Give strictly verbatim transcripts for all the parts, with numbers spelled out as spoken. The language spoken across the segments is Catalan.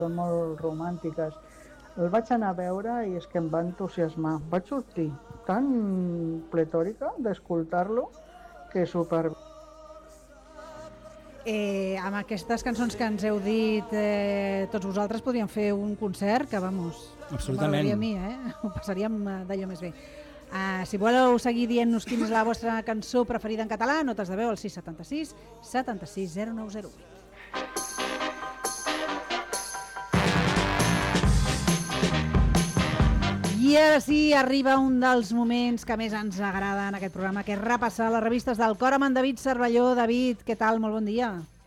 són molt romàntiques. El vaig anar a veure i és que em va entusiasmar. Vaig sortir tan pletòrica d'escoltar-lo que super... Eh, amb aquestes cançons que ens heu dit eh, tots vosaltres podríem fer un concert que, vamos, absolutament. M'agradaria a mi, eh? Ho passaríem d'allò més bé. Uh, si voleu seguir dient-nos quina és la vostra cançó preferida en català, notes de veu al sis setanta sis setanta sis zero nou zero vuit. I ara sí, arriba un dels moments que més ens agrada en aquest programa, que és repassar les revistes del cor amb en David Cervelló. David, què tal? Molt bon dia.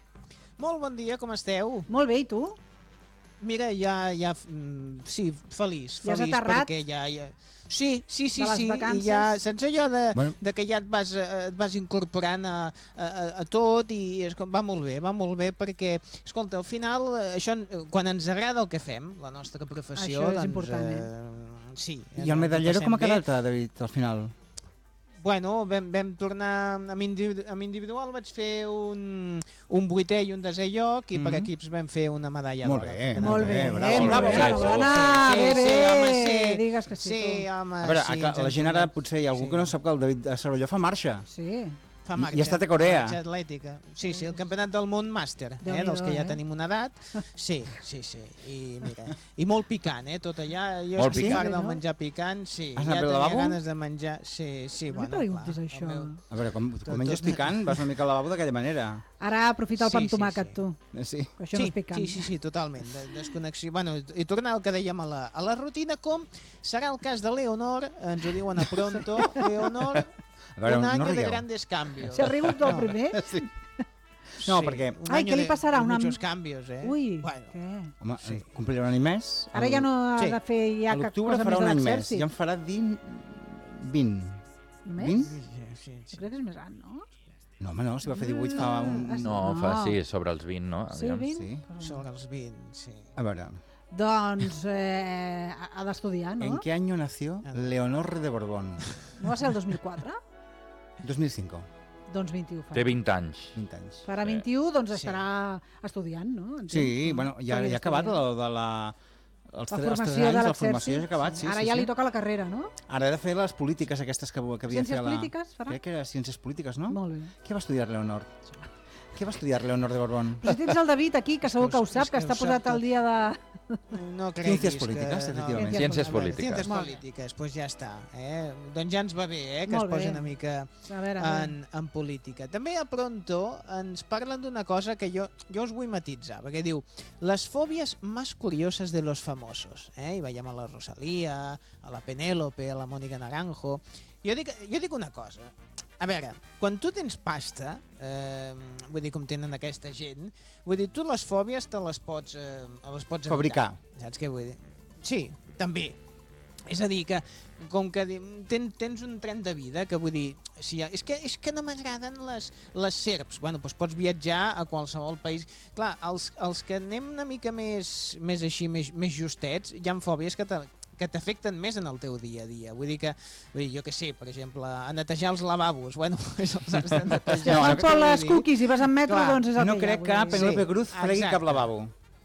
Molt bon dia, com esteu? Molt bé, i tu? Mira, ja, ja, sí, feliç, ja feliç perquè ja... ja... Sí, sí, sí, sí, i ja, sense allò de, bueno. de que ja et vas, et vas incorporant a, a, a tot i és com, va molt bé, va molt bé perquè, escolta, al final, això, quan ens agrada el que fem, la nostra professió... Això és doncs, important, eh? eh? Sí. I el medallero com ha quedat, David, al final? Bueno, vam, vam tornar amb, individu amb individual, vaig fer un, un vuitè i un desè lloc i mm -hmm. per equips vam fer una medalla d'or. Molt bé, molt bé, bravo, bravo, bravo, bravo. bé, bé, home, sí. Digues que sí, sí, tu. home, a veure, sí, a la gent ara potser hi ha algú sí. que no sap que el David Cervelló fa marxa. Sí. Fa marxa, I ha estat a Corea. Marxa atlètica. Sí, sí, el campionat del món màster, eh, dels que ja eh? tenim una edat. Sí, sí, sí. I mira, i molt picant, eh, tot allà. Jo molt estic picant? del menjar picant, sí. Has ja anat al tenia lavabo? ganes de menjar, sí, sí, No bueno, preguntis clar. això. Meu... A veure, com, com menges picant, vas una mica al lavabo d'aquella manera. Ara aprofita el pa amb sí, tomàquet, sí. tu. Sí. Això sí, no és picant. sí, sí, sí, totalment. De desconnexió. Bueno, i tornar al que dèiem a la, a la rutina, com serà el cas de Leonor, ens ho diuen a Pronto, Leonor... A veure, un any no de rigueu. grandes cambios. Si ha rigut del primer? Sí. No, sí, perquè... Ai, què li passarà? De, una... muchos cambios, eh? Ui, bueno. què? Home, Sí. complirà un any més. Ara ja no ha Sí. de fer ja A cap l'octubre cosa farà més un de any més. l'exèrcit. Ja en farà vint... vint. Només? vint? Sí, sí, sí. Jo crec que és més gran, no? No, home, no, si va fer divuit fa un... Ah, No, no. fa sí, sobre els vint, no? Sí, Aviam. vint? Sí. Sobre els vint, sí. A veure, Doncs eh, ha d'estudiar, no? ¿en qué año nació Leonor de Borbón? No va ser el dos mil quatre? dos mil cinc. Doncs vint-i-u farà. Té vint anys. vint anys. Farà Sí. vint-i-u, doncs Sí. estarà estudiant, no? Entenc, Sí, no? bueno, ja, Seguir ja ha acabat estudiant. el de la... Els La tre- els tres formació anys, de la formació ja ha l'exèrcit. acabat, sí, Ara sí, ja sí. li toca la carrera, no? Ara ha de fer les polítiques aquestes que, que havia de Ciències fer la... polítiques farà? Crec que era ciències polítiques, no? Molt bé. Què va estudiar Leonor? Què va estudiar Leonor de Borbón? Però si tens el David aquí, que segur que ho sap, que està posat al dia de... No creguis Ciències que... polítiques, efectivament. No. Ciències A veure, polítiques. Ciències Molt bé. polítiques, doncs pues ja està. Eh? Doncs ja ens va bé, eh? que Molt es posi bé. una mica A veure, a veure. en, en política. També a Pronto ens parlen d'una cosa que jo, jo us vull matitzar, perquè diu les fòbies més curioses de los famosos. Eh? I veiem a la Rosalía, a la Penélope, a la Mónica Naranjo. Jo dic, jo dic una cosa. A veure, quan tu tens pasta, eh, vull dir, com tenen aquesta gent, vull dir, tu les fòbies te les pots, eh, les pots Fabricar. evitar. Saps què vull dir? Sí, també. És a dir, que com que ten, tens un tren de vida, que vull dir, si ha, és, que, és que no m'agraden les, les serps. Bueno, doncs pots viatjar a qualsevol país. Clar, els, els que anem una mica més, més així, més, més justets, hi ha fòbies que te, que t'afecten més en el teu dia a dia. Vull dir que, vull dir, jo què sé, per exemple, a netejar els lavabos, bueno, els has de netejar. Si vas per les cookies i vas en metro, Clar, doncs és el No que hi ha. crec vull que dir. Penélope Sí, Cruz fregui exacte. cap lavabo.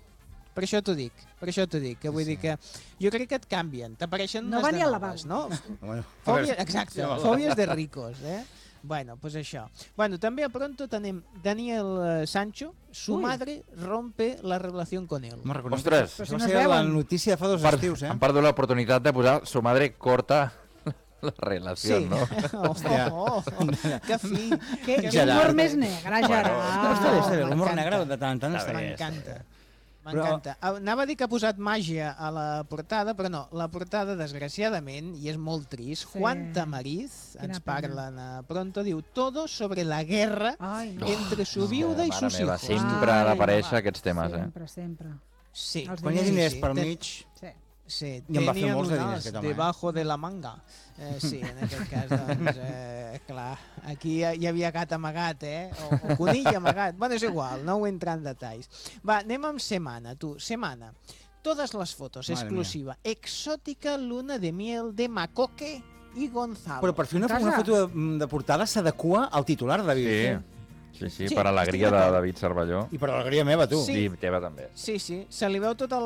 Per això t'ho dic, per això t'ho dic, que vull Sí. dir que jo crec que et canvien, t'apareixen No unes va de ni al noves, no? Bueno, Fòbies, exacte, Sí, home. fòbies de ricos, eh? Bueno, pues això. Bueno, també a Pronto tenim Daniel eh, Sancho, su Ui. madre rompe la relación con él. Home, reconec Ostres. que Però si això no va es ser la veuen. notícia de fa dos Per, estius, eh? Han perdut l'oportunitat de posar su madre corta la relació, no? Oh, oh, oh, que fi. Que, que Gerard. humor més negre, Gerard. No, està bé, està bé, l'humor M'encanta. negre de tant en tant Està està bé. bé. M'encanta. Però- M'encanta. Anava a dir que ha posat màgia a la portada, però no, la portada, desgraciadament, i és molt trist, Sí. Juan Tamariz Quina ens pena. parlen a Pronto, diu todo sobre la guerra Ai, no. entre su viuda i Mare sus meva, hijos. sempre Ai, han d'aparèixer va. aquests temes, eh? Sempre, sempre. Sí. Els Quan hi ha diners. diners Sí, pel ten- mig... Sí. Sí, I en va fer tenien molts de un diners, as aquest home, eh? debajo de la manga. Eh, sí, en aquest cas, doncs, eh, clar, aquí hi havia gat amagat, eh? O, o conill amagat. Bueno, és igual, no ho entra en detalls. Va, anem amb Semana, tu. Semana. Todas las fotos, Madre exclusiva. Exótica luna de miel de Macoque i Gonzalo. Però per fer una, Casa. una foto de, de portada s'adequa al titular, David. Sí, sí, sí, Sí, per alegria estic de d'acord. David Cervelló. I per alegria meva, tu. Sí. I teva també. Sí, sí, se li veu tot el